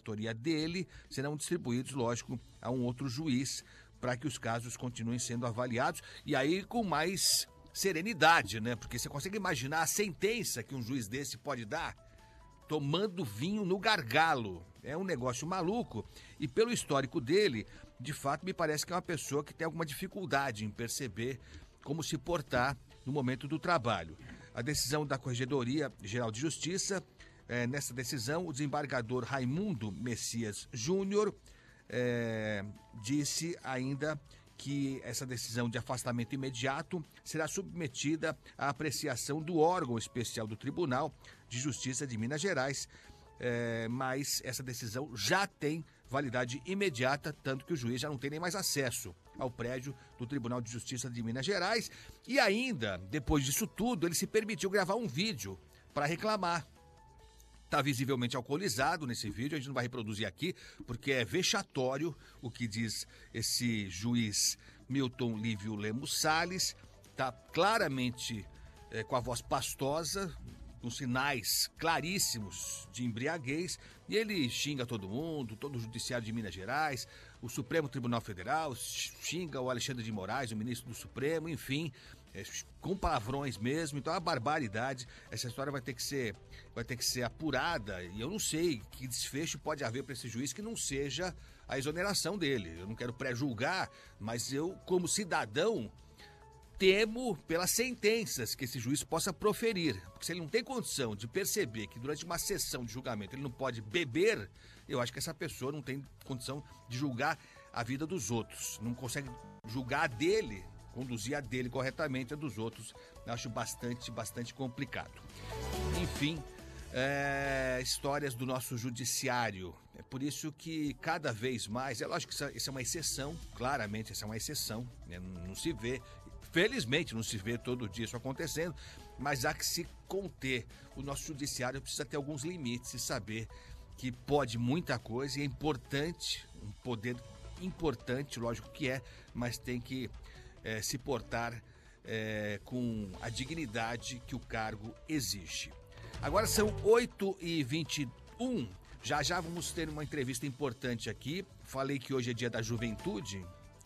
autoria dele serão distribuídos, lógico, a um outro juiz para que os casos continuem sendo avaliados e aí com mais serenidade, né? Porque você consegue imaginar a sentença que um juiz desse pode dar tomando vinho no gargalo. É um negócio maluco e pelo histórico dele, de fato, me parece que é uma pessoa que tem alguma dificuldade em perceber como se portar no momento do trabalho. A decisão da Corregedoria Geral de Justiça, nessa decisão, o desembargador Raimundo Messias Júnior disse ainda que essa decisão de afastamento imediato será submetida à apreciação do órgão especial do Tribunal de Justiça de Minas Gerais, mas essa decisão já tem validade imediata, tanto que o juiz já não tem nem mais acesso ao prédio do Tribunal de Justiça de Minas Gerais. E ainda, depois disso tudo, ele se permitiu gravar um vídeo para reclamar. Está visivelmente alcoolizado nesse vídeo, a gente não vai reproduzir aqui, porque é vexatório o que diz esse juiz Milton Lívio Lemos Salles. Está claramente com a voz pastosa, com sinais claríssimos de embriaguez, e ele xinga todo mundo, todo o Judiciário de Minas Gerais, o Supremo Tribunal Federal, xinga o Alexandre de Moraes, o ministro do Supremo, enfim, com palavrões mesmo. Então é uma barbaridade. Essa história vai ter que ser apurada, e eu não sei que desfecho pode haver para esse juiz que não seja a exoneração dele. Eu não quero pré-julgar, mas eu, como cidadão, temo pelas sentenças que esse juiz possa proferir. Porque se ele não tem condição de perceber que durante uma sessão de julgamento ele não pode beber, eu acho que essa pessoa não tem condição de julgar a vida dos outros. Não consegue julgar a dele, conduzir a dele corretamente, a dos outros. Eu acho bastante complicado. Enfim, histórias do nosso judiciário. É por isso que cada vez mais, é lógico que isso é uma exceção, claramente essa é uma exceção, né? Não se vê, felizmente não se vê todo dia isso acontecendo, mas há que se conter. O nosso judiciário precisa ter alguns limites e saber que pode muita coisa e é importante, um poder importante, lógico que é, mas tem que se portar com a dignidade que o cargo exige. Agora são 8h21, já vamos ter uma entrevista importante aqui. Falei que hoje é dia da juventude,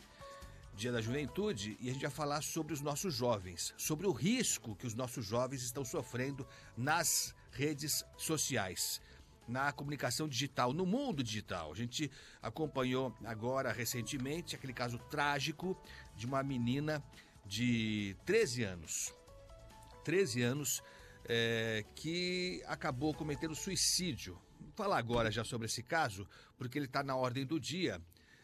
e a gente vai falar sobre os nossos jovens, sobre o risco que os nossos jovens estão sofrendo nas redes sociais, na comunicação digital, no mundo digital. A gente acompanhou agora, recentemente, aquele caso trágico de uma menina de 13 anos, que acabou cometendo suicídio. Vou falar agora já sobre esse caso, porque ele está na ordem do dia.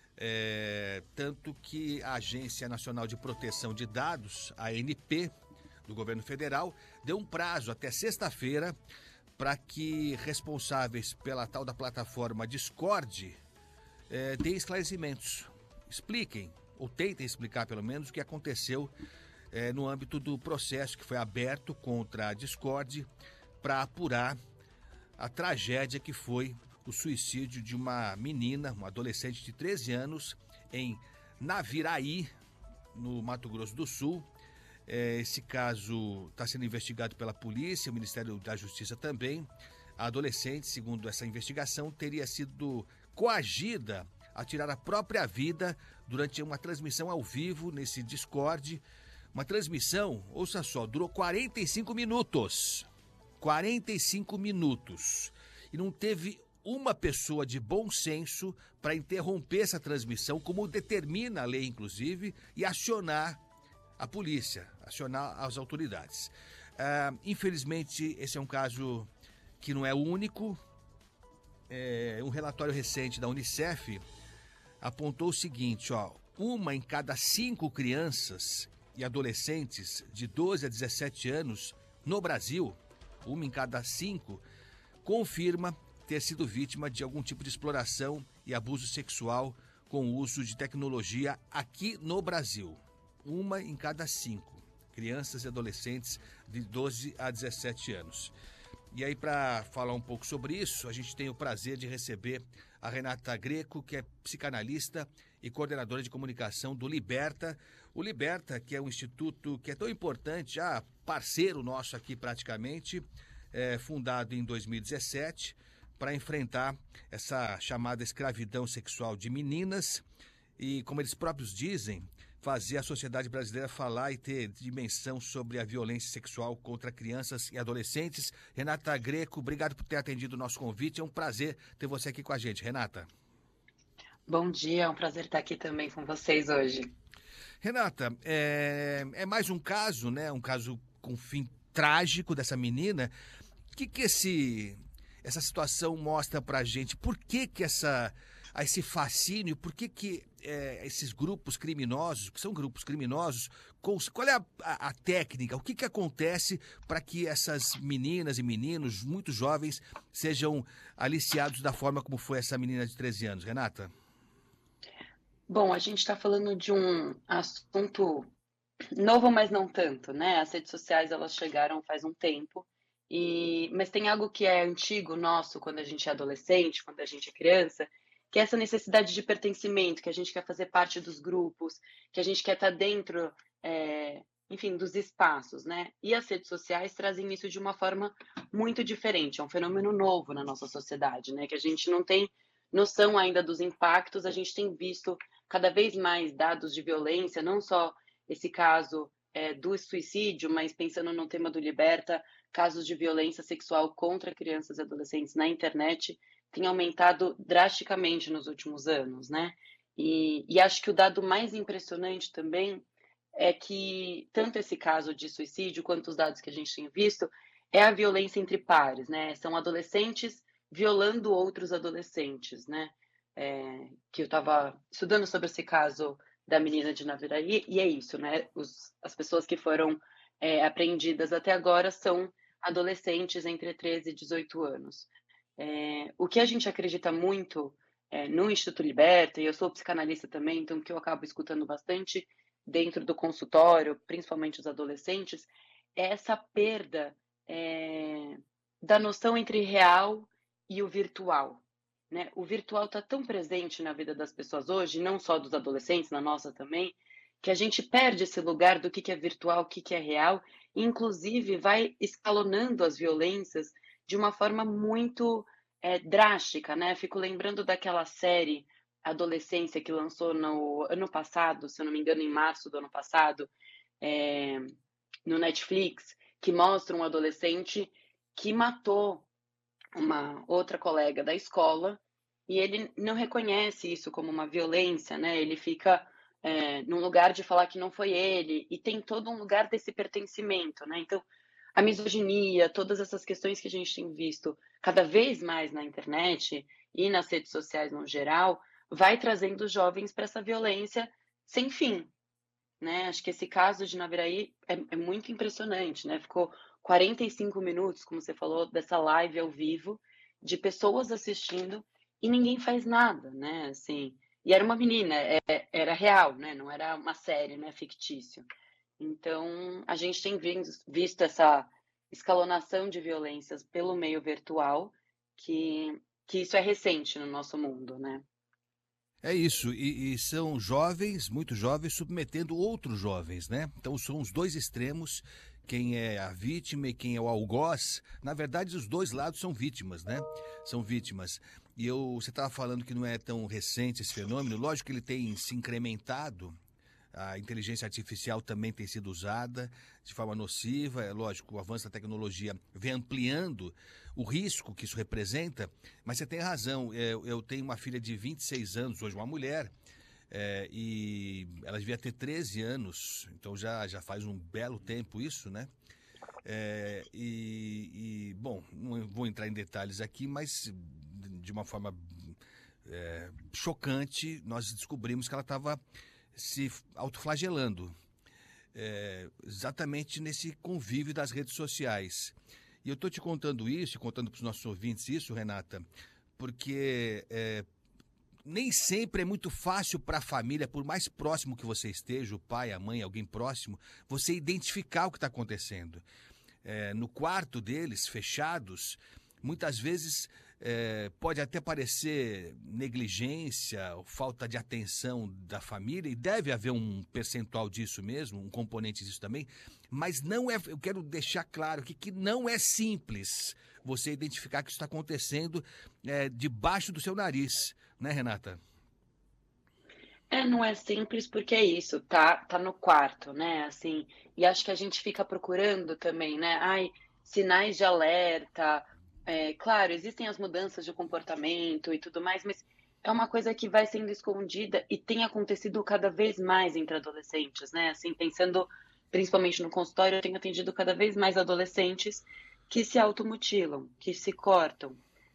Tanto que a Agência Nacional de Proteção de Dados, a ANP, do governo federal, deu um prazo até sexta-feira para que responsáveis pela tal da plataforma Discord deem esclarecimentos, expliquem, ou tentem explicar pelo menos, o que aconteceu no âmbito do processo que foi aberto contra a Discord para apurar a tragédia que foi o suicídio de uma menina, uma adolescente de 13 anos, em Naviraí, no Mato Grosso do Sul. Esse caso está sendo investigado pela polícia, o Ministério da Justiça também. A adolescente, segundo essa investigação, teria sido coagida a tirar a própria vida durante uma transmissão ao vivo nesse Discord. Uma transmissão, ouça só, durou 45 minutos. 45 minutos. E não teve uma pessoa de bom senso para interromper essa transmissão, como determina a lei, inclusive, e acionar a polícia, acionar as autoridades. Infelizmente, esse é um caso que não é único. Um relatório recente da Unicef apontou o seguinte, uma em cada 5 crianças e adolescentes de 12 a 17 anos no Brasil, uma em cada 5, confirma ter sido vítima de algum tipo de exploração e abuso sexual com o uso de tecnologia aqui no Brasil. Uma em cada 5 crianças e adolescentes de 12 a 17 anos. E aí, para falar um pouco sobre isso, a gente tem o prazer de receber a Renata Greco, que é psicanalista e coordenadora de comunicação do Liberta. O Liberta, que é um instituto que é tão importante, já parceiro nosso aqui praticamente, fundado em 2017, para enfrentar essa chamada escravidão sexual de meninas e, como eles próprios dizem, fazer a sociedade brasileira falar e ter dimensão sobre a violência sexual contra crianças e adolescentes. Renata Greco, obrigado por ter atendido o nosso convite. É um prazer ter você aqui com a gente, Renata. Bom dia, é um prazer estar aqui também com vocês hoje. Renata, é mais um caso, né? Um caso com fim trágico dessa menina. O que essa situação mostra pra gente? Por que esse fascínio, por que esses grupos criminosos, que são grupos criminosos, qual é a técnica, o que acontece para que essas meninas e meninos, muito jovens, sejam aliciados da forma como foi essa menina de 13 anos, Renata? Bom, a gente está falando de um assunto novo, mas não tanto, né? As redes sociais elas chegaram faz um tempo, mas tem algo que é antigo nosso quando a gente é adolescente, quando a gente é criança, que é essa necessidade de pertencimento, que a gente quer fazer parte dos grupos, que a gente quer estar dentro, enfim, dos espaços, né? E as redes sociais trazem isso de uma forma muito diferente, é um fenômeno novo na nossa sociedade, né? Que a gente não tem noção ainda dos impactos, a gente tem visto cada vez mais dados de violência, não só esse caso do suicídio, mas pensando no tema do Liberta, casos de violência sexual contra crianças e adolescentes na internet têm aumentado drasticamente nos últimos anos, né? E acho que o dado mais impressionante também é que tanto esse caso de suicídio quanto os dados que a gente tem visto é a violência entre pares, né? São adolescentes violando outros adolescentes, né? Que eu estava estudando sobre esse caso da menina de Naviraí, e é isso, né? As pessoas que foram apreendidas até agora são adolescentes entre 13 e 18 anos. O que a gente acredita muito no Instituto Liberta, e eu sou psicanalista também, então o que eu acabo escutando bastante dentro do consultório, principalmente os adolescentes, é essa perda da noção entre real e o virtual. Né? O virtual está tão presente na vida das pessoas hoje, não só dos adolescentes, na nossa também, que a gente perde esse lugar do que é virtual, o que é real, e inclusive vai escalonando as violências de uma forma muito drástica, né? Fico lembrando daquela série Adolescência que lançou no ano passado, se eu não me engano, em março do ano passado, no Netflix, que mostra um adolescente que matou uma outra colega da escola e ele não reconhece isso como uma violência, né? Ele fica num lugar de falar que não foi ele e tem todo um lugar desse pertencimento, né? Então, a misoginia, todas essas questões que a gente tem visto cada vez mais na internet e nas redes sociais no geral, vai trazendo os jovens para essa violência sem fim, né? Acho que esse caso de Naviraí é muito impressionante, né? Ficou 45 minutos, como você falou, dessa live ao vivo, de pessoas assistindo e ninguém faz nada, né? Assim, e era uma menina, era real, né? Não era uma série, né? Fictício. Então, a gente tem visto essa escalonação de violências pelo meio virtual, que isso é recente no nosso mundo, né? É isso, e são jovens, muito jovens, submetendo outros jovens, né? Então são os dois extremos, quem é a vítima e quem é o algoz. Na verdade, os dois lados são vítimas, né? São vítimas. Você estava falando que não é tão recente esse fenômeno, lógico que ele tem se incrementado. A inteligência artificial também tem sido usada de forma nociva. É lógico, o avanço da tecnologia vem ampliando o risco que isso representa, mas você tem razão. Eu tenho uma filha de 26 anos, hoje uma mulher, e ela devia ter 13 anos, então já faz um belo tempo isso, né? Bom, não vou entrar em detalhes aqui, mas de uma forma chocante, nós descobrimos que ela estava se autoflagelando, exatamente nesse convívio das redes sociais. E eu estou te contando isso, e contando para os nossos ouvintes isso, Renata, porque nem sempre é muito fácil para a família, por mais próximo que você esteja, o pai, a mãe, alguém próximo, você identificar o que está acontecendo. No quarto deles, fechados, muitas vezes pode até parecer negligência, ou falta de atenção da família, e deve haver um percentual disso mesmo, um componente disso também, mas não é, eu quero deixar claro que não é simples você identificar que isso está acontecendo debaixo do seu nariz, né, Renata? Não é simples porque é isso, tá no quarto, né, assim, e acho que a gente fica procurando também, né, ai, sinais de alerta, claro, existem as mudanças de comportamento e tudo mais, mas é uma coisa que vai sendo escondida e tem acontecido cada vez mais entre adolescentes, né, assim, pensando principalmente no consultório, eu tenho atendido cada vez mais adolescentes que se automutilam, que se cortam,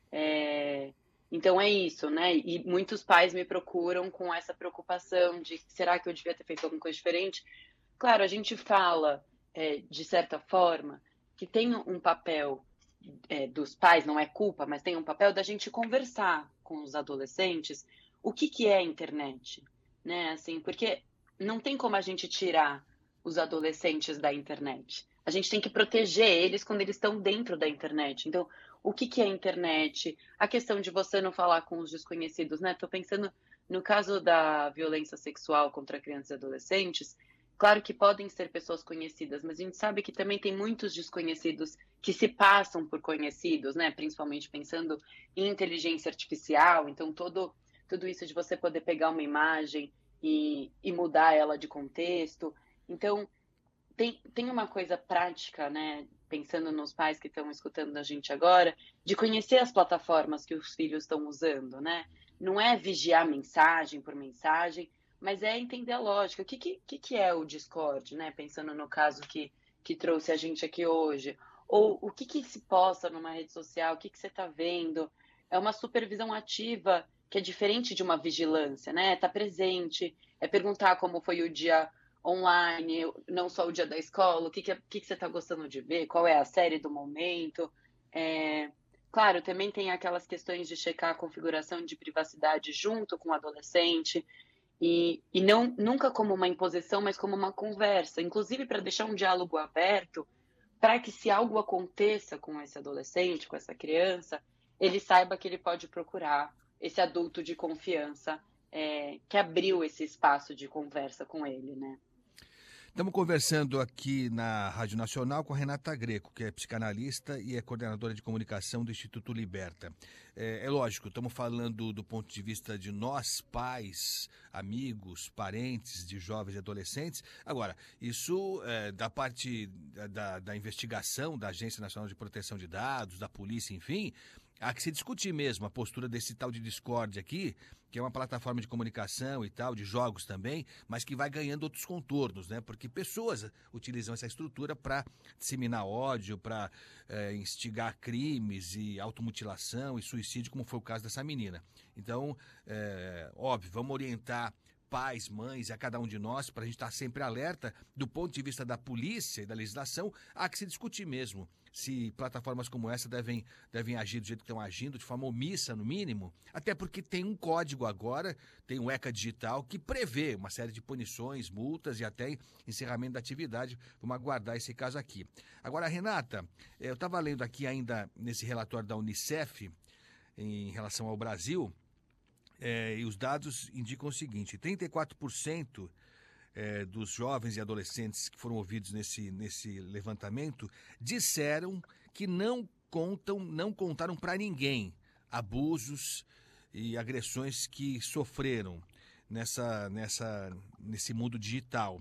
eh então é isso, né, e muitos pais me procuram com essa preocupação de: "Será que eu devia ter feito alguma coisa diferente?". Claro, a gente fala, de certa forma, que tem um papel, dos pais, não é culpa, mas tem um papel da gente conversar com os adolescentes o que é a internet, né, assim, porque não tem como a gente tirar os adolescentes da internet. A gente tem que proteger eles quando eles estão dentro da internet. Então, o que é a internet? A questão de você não falar com os desconhecidos, né? Estou pensando no caso da violência sexual contra crianças e adolescentes. Claro que podem ser pessoas conhecidas, mas a gente sabe que também tem muitos desconhecidos que se passam por conhecidos, né? Principalmente pensando em inteligência artificial. Então, tudo isso de você poder pegar uma imagem e mudar ela de contexto. Então, tem uma coisa prática, né, pensando nos pais que estão escutando a gente agora, de conhecer as plataformas que os filhos estão usando, né. Não é vigiar mensagem por mensagem, mas é entender a lógica. O que é o Discord, né, pensando no caso que trouxe a gente aqui hoje. Ou o que se posta numa rede social, o que você está vendo. É uma supervisão ativa que é diferente de uma vigilância, né, tá presente, é perguntar como foi o dia online, não só o dia da escola, o que você está gostando de ver, qual é a série do momento. É, claro, também tem aquelas questões de checar a configuração de privacidade junto com o adolescente, e não, nunca como uma imposição, mas como uma conversa, inclusive para deixar um diálogo aberto, para que se algo aconteça com esse adolescente, com essa criança, ele saiba que ele pode procurar esse adulto de confiança, que abriu esse espaço de conversa com ele, né? Estamos conversando aqui na Rádio Nacional com a Renata Greco, que é psicanalista e é coordenadora de comunicação do Instituto Liberta. É lógico, estamos falando do ponto de vista de nós, pais, amigos, parentes de jovens e adolescentes. Agora, isso da parte da investigação da Agência Nacional de Proteção de Dados, da polícia, enfim, há que se discutir mesmo a postura desse tal de Discord aqui, que é uma plataforma de comunicação e tal, de jogos também, mas que vai ganhando outros contornos, né? Porque pessoas utilizam essa estrutura para disseminar ódio, para instigar crimes e automutilação e suicídio, como foi o caso dessa menina. Então, óbvio, vamos orientar pais, mães, a cada um de nós, para a gente estar sempre alerta do ponto de vista da polícia e da legislação, há que se discutir mesmo se plataformas como essa devem agir do jeito que estão agindo, de forma omissa, no mínimo, até porque tem um código agora, tem um ECA digital, que prevê uma série de punições, multas e até encerramento da atividade. Vamos aguardar esse caso aqui. Agora, Renata, eu estava lendo aqui ainda nesse relatório da Unicef, em relação ao Brasil, e os dados indicam o seguinte: 34% dos jovens e adolescentes que foram ouvidos nesse levantamento disseram que não contaram para ninguém abusos e agressões que sofreram nesse mundo digital.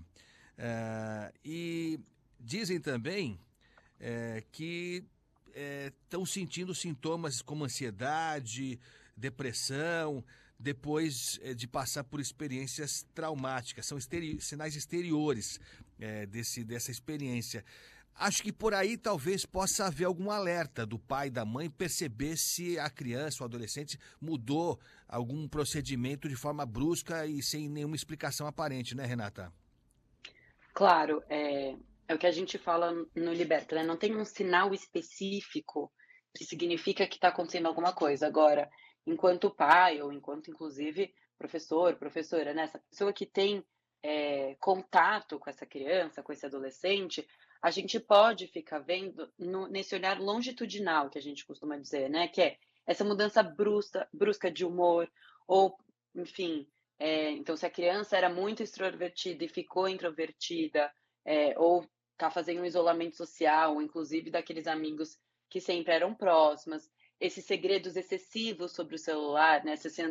E dizem também que estão sentindo sintomas como ansiedade, depressão, depois de passar por experiências traumáticas. São sinais exteriores dessa experiência. Acho que por aí talvez possa haver algum alerta do pai e da mãe, perceber se a criança ou adolescente mudou algum procedimento de forma brusca e sem nenhuma explicação aparente, né, Renata? Claro, é o que a gente fala no Liberta, né, não tem um sinal específico que significa que está acontecendo alguma coisa. Agora, enquanto pai ou enquanto inclusive professor, professora, né, essa pessoa que tem, contato com essa criança, com esse adolescente, a gente pode ficar vendo nesse olhar longitudinal que a gente costuma dizer, né, que é essa mudança brusca de humor, ou, enfim, então se a criança era muito extrovertida e ficou introvertida, ou está fazendo um isolamento social, ou inclusive daqueles amigos que sempre eram próximos, esses segredos excessivos sobre o celular, né,